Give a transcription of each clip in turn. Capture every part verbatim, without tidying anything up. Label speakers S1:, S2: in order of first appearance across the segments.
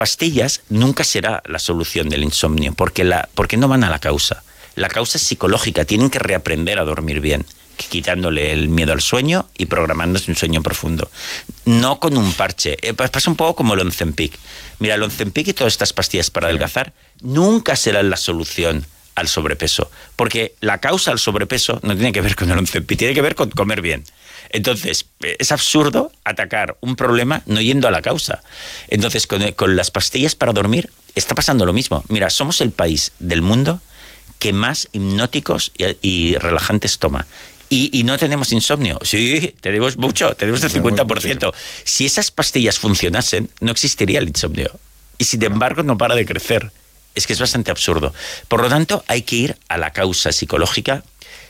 S1: pastillas nunca será la solución del insomnio, porque, la, porque no van a la causa. La causa es psicológica, tienen que reaprender a dormir bien, quitándole el miedo al sueño y programándose un sueño profundo. No con un parche. Eh, pasa un poco como el Ozempic. Mira, el Ozempic y todas estas pastillas para adelgazar nunca serán la solución al sobrepeso, porque la causa al sobrepeso no tiene que ver con el Ozempic, tiene que ver con comer bien. Entonces, es absurdo atacar un problema no yendo a la causa. Entonces, con, con las pastillas para dormir está pasando lo mismo. Mira, somos el país del mundo que más hipnóticos y, y relajantes toma. Y, y no tenemos insomnio. Sí, tenemos mucho, tenemos el cincuenta por ciento. Si esas pastillas funcionasen, no existiría el insomnio. Y sin embargo, no para de crecer. Es que es bastante absurdo. Por lo tanto, hay que ir a la causa psicológica.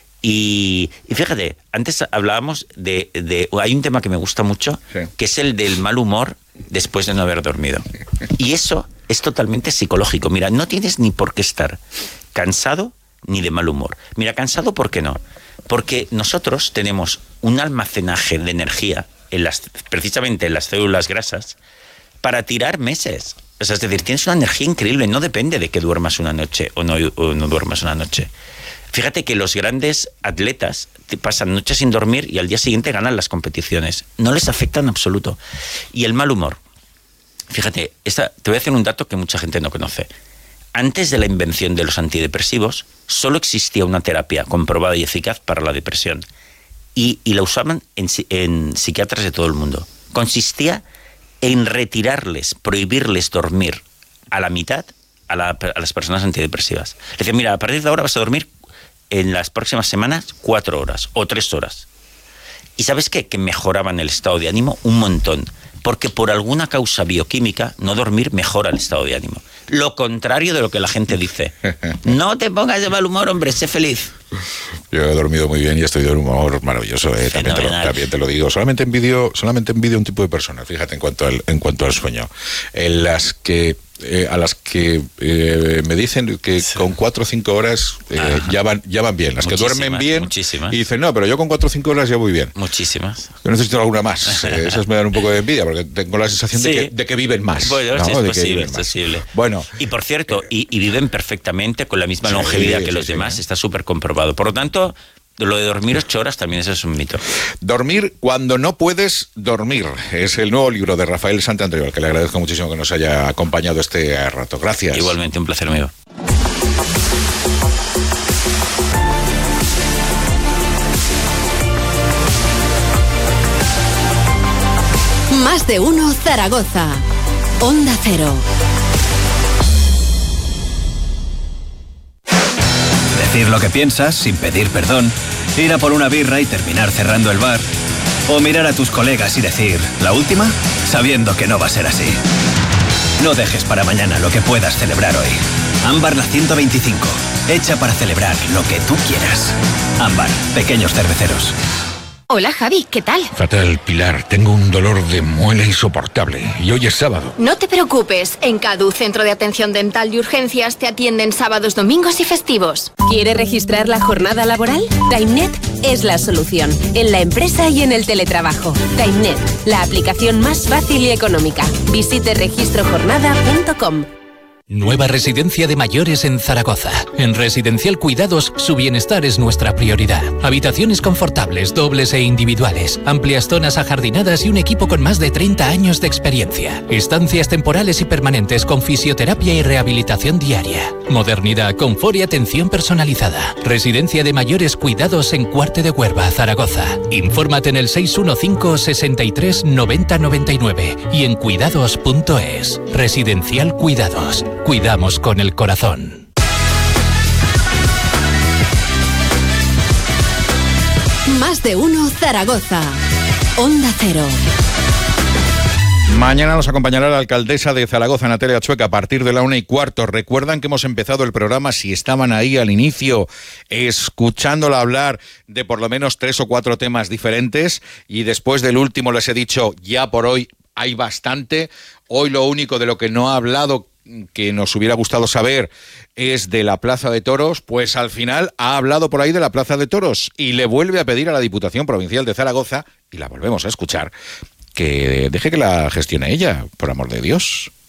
S1: Y, y fíjate, antes hablábamos de, de... Hay un tema que me gusta mucho, sí, que es el del mal humor después de no haber dormido. Y eso es totalmente psicológico. Mira, no tienes ni por qué estar cansado ni de mal humor. Mira, cansado, ¿por qué no? Porque nosotros tenemos un almacenaje de energía, en las, precisamente en las células grasas, para tirar meses. O sea, es decir, tienes una energía increíble, no depende de que duermas una noche o no, o no duermas una noche. Fíjate que los grandes atletas pasan noches sin dormir y al día siguiente ganan las competiciones. No les afecta en absoluto. Y el mal humor. Fíjate, esta, te voy a hacer un dato que mucha gente no conoce. Antes de la invención de los antidepresivos, solo existía una terapia comprobada y eficaz para la depresión. Y, y la usaban en, en psiquiatras de todo el mundo. Consistía en retirarles, prohibirles dormir a la mitad a, la, a las personas antidepresivas. Le decían, mira, a partir de ahora vas a dormir en las próximas semanas cuatro horas o tres horas. ¿Y sabes qué? Que mejoraban el estado de ánimo un montón. Porque por alguna causa bioquímica, no dormir mejora el estado de ánimo. Lo contrario de lo que la gente dice. No te pongas de mal humor, hombre, sé feliz.
S2: Yo he dormido muy bien y estoy de un humor maravilloso, ¿eh? también, te lo, también te lo digo. Solamente envidio, solamente envidio un tipo de personas, fíjate, en cuanto al, en cuanto al sueño. En las que... Eh, a las que eh, me dicen que sí, con cuatro o cinco horas eh, ya, van, ya van bien. Las que duermen bien
S1: muchísimas.
S2: Y dicen, no, pero yo con cuatro o cinco horas ya voy bien.
S1: Muchísimas.
S2: Yo necesito alguna más. Eh, esas me dan un poco de envidia porque tengo la sensación sí, de, que, de que viven más.
S1: Bueno,
S2: ¿no?
S1: sí, es
S2: de
S1: posible, es posible.
S2: Bueno,
S1: y por cierto, y, y viven perfectamente con la misma sí, longevidad que sí, los sí, demás, sí. Está súper comprobado. Por lo tanto, lo de dormir ocho horas también eso es un mito.
S2: Dormir cuando no puedes dormir. Es el nuevo libro de Rafael Santandreu, al que le agradezco muchísimo que nos haya acompañado este rato. Gracias.
S1: Igualmente, un placer mío.
S3: Más de uno Zaragoza. Onda Cero.
S4: Decir lo que piensas sin pedir perdón, ir a por una birra y terminar cerrando el bar, o mirar a tus colegas y decir, ¿la última?, sabiendo que no va a ser así. No dejes para mañana lo que puedas celebrar hoy. Ámbar la ciento veinticinco, hecha para celebrar lo que tú quieras. Ámbar, pequeños cerveceros.
S5: Hola Javi, ¿qué tal?
S6: Fatal, Pilar. Tengo un dolor de muela insoportable y hoy es sábado.
S5: No te preocupes. En Cadu, Centro de Atención Dental y Urgencias, te atienden sábados, domingos y festivos.
S3: ¿Quiere registrar la jornada laboral? TimeNet es la solución, en la empresa y en el teletrabajo. TimeNet, la aplicación más fácil y económica. Visite registro jornada punto com.
S7: Nueva residencia de mayores en Zaragoza. En Residencial Cuidados, su bienestar es nuestra prioridad. Habitaciones confortables, dobles e individuales, amplias zonas ajardinadas y un equipo con más de treinta años de experiencia. Estancias temporales y permanentes con fisioterapia y rehabilitación diaria. Modernidad, confort y atención personalizada. Residencia de mayores Cuidados en Cuarte de Huerva, Zaragoza. Infórmate en el seis uno cinco, sesenta y tres, noventa, noventa y nueve y en cuidados punto es. Residencial Cuidados. Cuidamos con el corazón.
S3: Más de uno Zaragoza. Onda Cero.
S2: Mañana nos acompañará la alcaldesa de Zaragoza, Natalia Chueca, a partir de la una y cuarto. Recuerdan que hemos empezado el programa, si estaban ahí al inicio, escuchándola hablar de por lo menos tres o cuatro temas diferentes, y después del último les he dicho, ya por hoy hay bastante. Hoy lo único de lo que no ha hablado, que nos hubiera gustado saber, es de la Plaza de Toros. Pues al final ha hablado por ahí de la Plaza de Toros y le vuelve a pedir a la Diputación Provincial de Zaragoza, y la volvemos a escuchar, que deje que la gestione ella, por amor de Dios.